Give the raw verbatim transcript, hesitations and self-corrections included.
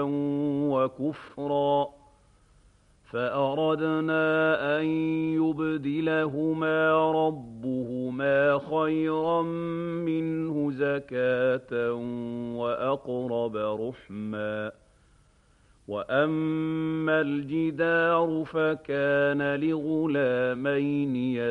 وكفرا فأردنا أن يبدلهما ربهما خيرا منه زكاة وأقرب رحما وأما الجدار فكان لغلامين